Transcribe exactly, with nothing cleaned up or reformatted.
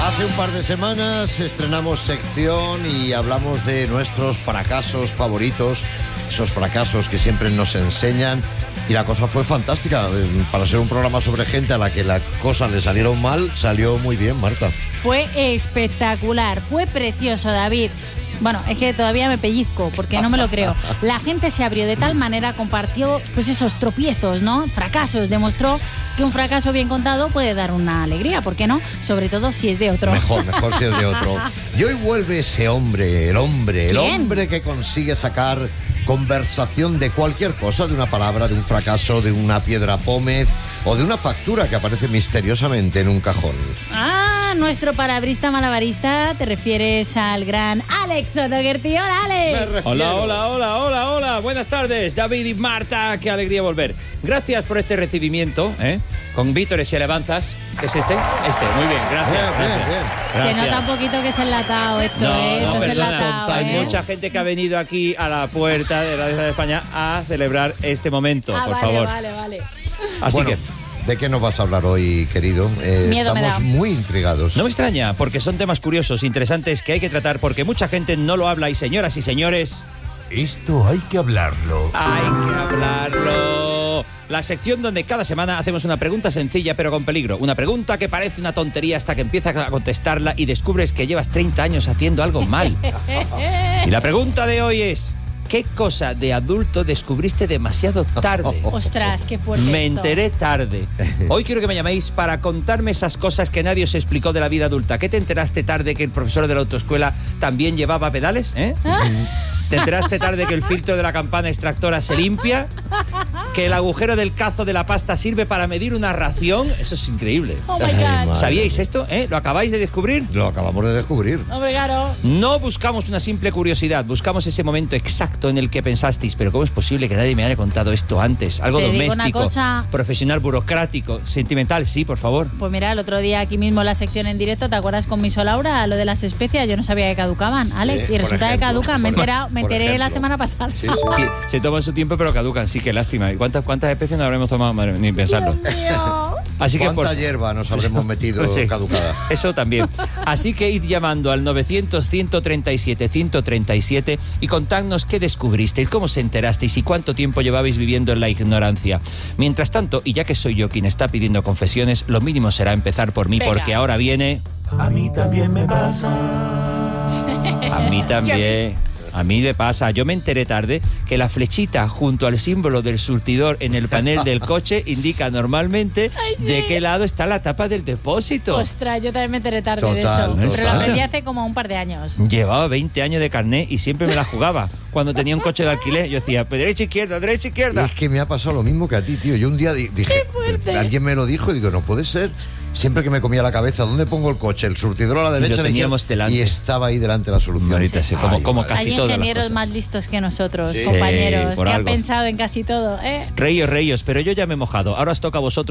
Hace un par de semanas estrenamos sección y hablamos de nuestros fracasos favoritos, esos fracasos que siempre nos enseñan, y la cosa fue fantástica. Para ser un programa sobre gente a la que las cosas le salieron mal, salió muy bien, Marta. Fue espectacular, fue precioso, David. Bueno, es que todavía me pellizco, porque no me lo creo. La gente se abrió de tal manera, compartió pues esos tropiezos, ¿no? Fracasos, demostró que un fracaso bien contado puede dar una alegría, ¿por qué no? Sobre todo si es de otro. Mejor, mejor si es de otro. Y hoy vuelve ese hombre, el hombre, el ¿Quién? hombre que consigue sacar conversación de cualquier cosa, de una palabra, de un fracaso, de una piedra pómez o de una factura que aparece misteriosamente en un cajón. Ah, nuestro parabrista malabarista, te refieres al gran Alex O'Doherty. Hola, Alex. Hola, hola, hola, hola, hola. Buenas tardes, David y Marta. Qué alegría volver. Gracias por este recibimiento, ¿eh? Con vítores y alabanzas. ¿Qué es este? Este, muy bien, gracias. Bien, gracias. bien, bien. Se Gracias. nota un poquito que es enlatado esto, No, ¿eh? no, Esto es persona, enlatado, hay ¿eh? mucha gente que ha venido aquí a la puerta de Radio de España a celebrar este momento, Ah, por vale, favor. vale, vale. Así Bueno, que ¿de qué nos vas a hablar hoy, querido? Eh, Miedo me estamos da. muy intrigados. no me extraña, porque son temas curiosos, interesantes, que hay que tratar, porque mucha gente no lo habla. Y señoras y señores, Esto hay que hablarlo. hay que hablarlo. La sección donde cada semana hacemos una pregunta sencilla pero con peligro. Una pregunta que parece una tontería hasta que empiezas a contestarla y descubres que llevas treinta años haciendo algo mal. Y la pregunta de hoy es: ¿qué cosa de adulto descubriste demasiado tarde? Ostras, qué fuerte Me esto. enteré tarde. Hoy quiero que me llaméis para contarme esas cosas que nadie os explicó de la vida adulta. ¿Qué te enteraste tarde que el profesor de la autoescuela también llevaba pedales? ¿Eh? ¿Te enteraste tarde que el filtro de la campana extractora se limpia? ¿Que el agujero del cazo de la pasta sirve para medir una ración? Eso es increíble. Oh my Ay, God. madre. ¿Sabíais esto? ¿Eh? ¿Lo acabáis de descubrir? Lo acabamos de descubrir. Hombre, claro. No buscamos una simple curiosidad, buscamos ese momento exacto en el que pensasteis, pero ¿cómo es posible que nadie me haya contado esto antes? Algo Te digo una doméstico, cosa. profesional, burocrático, sentimental, sí, por favor. Pues mira, el otro día aquí mismo en la sección en directo, ¿te acuerdas con mi Laura? Lo de las especias, yo no sabía que caducaban, Alex, Sí, y por resulta que ejemplo, caducan. Me, he por- enterado, me por enteré la ejemplo. semana pasada. Sí, sí. Sí, se toman su tiempo pero caducan, sí, que lástima. ¿Y cuántas, cuántas especies no habremos tomado? Madre mía, ni pensarlo. Dios mío. Así que ¿Cuánta por... hierba nos habremos metido Sí. caducada? Eso también. Así que id llamando al novecientos, ciento treinta y siete, ciento treinta y siete y contadnos qué descubristeis, cómo se enterasteis y cuánto tiempo llevabais viviendo en la ignorancia. Mientras tanto, y ya que soy yo quien está pidiendo confesiones, lo mínimo será empezar por mí, Venga. porque ahora viene... A mí también me pasa. A mí también. A mí me pasa. Yo me enteré tarde que la flechita junto al símbolo del surtidor en el panel del coche indica normalmente Ay, sí. de qué lado está la tapa del depósito. Ostras, yo también me enteré tarde de Total, eso. total. Pero lo aprendí hace como un par de años. Llevaba veinte años de carné y siempre me la jugaba. Cuando tenía un coche de alquiler, yo decía, derecha, izquierda, derecha, Y izquierda. es que me ha pasado lo mismo que a ti, tío. Yo un día di- dije, fuerte! alguien me lo dijo y digo, no puede ser. Siempre que me comía la cabeza, ¿dónde pongo el coche? El surtidor a la derecha, a la teníamos izquierda, delante. y estaba ahí delante la solución. Ahorita sí, como- como madre. casi Hay todas las ingenieros cosas. más listos que nosotros, Sí. compañeros, Sí, por que han algo. pensado en casi todo, ¿eh? Reíos, reíos, pero yo ya me he mojado. Ahora os toca a vosotros.